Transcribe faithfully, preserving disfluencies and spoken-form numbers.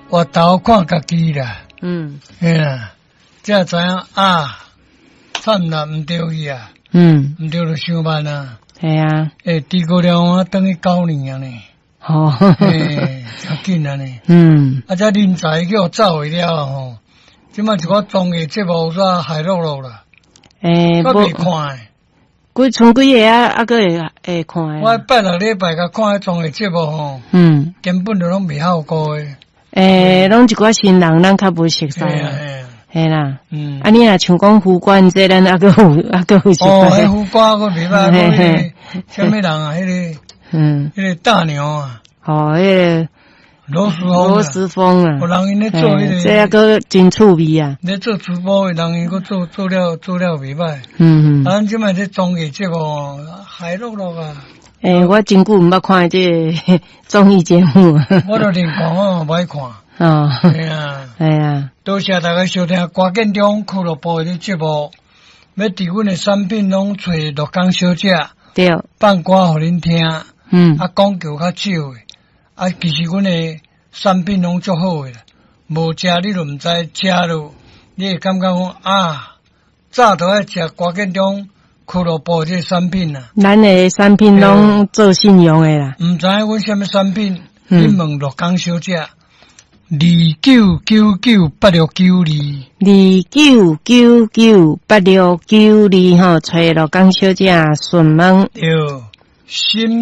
我头看家己啦。 嗯， 嘿啦，才知影啊，惨啦，毋对去啊， 嗯， 毋对就上班啊。 系啊， 诶，治过了我等于九年啊呢。 好， 诶，真紧啊呢。 嗯， 啊，这人才叫我走去了吼，即摆一个综艺节目煞海落落啦， 诶， 我未无， 看诶。 几剩几个啊，啊个会会看诶。 我拜六礼拜甲看迄综艺节目吼， 嗯， 根本就拢未效果诶。 诶，拢一寡新人，咱较无熟悉嘿啊啊， 嘿啊， 系啦。 嗯。 啊，你若像讲胡冠这咱啊个有啊个有熟哦， 悉迄。胡歌个袂歹，迄个啥物人啊？迄个嗯， 迄个大鸟啊， 哦，迄个罗斯风啊。 罗斯风啊， 有人因咧做迄个， 这啊个真趣味啊。 咧做直播诶人因佫做做了做了袂歹。 嗯嗯。 啊，咱即摆这综艺节目海落落啊。 诶，我真久毋捌看这个综艺节目啊。 我都连看我无爱看。 哦， 嘿啊， 系啊， 多谢大家收听瓜建中俱乐部的节目。要伫阮的产品拢找陆江小姐对， 放歌互恁听， 嗯， 啊广告较少诶，啊其实阮的产品拢足好诶啦，无食你就毋知食咯，你会感觉讲啊，早都爱食瓜建中俱乐部这产品啦， 咱的产品拢做信用诶啦。 毋知影阮什么产品， 嗯你问陆江小姐。二九九九八六九二， 二九九九八六九二吼，找陆江小姐询问。 对，新。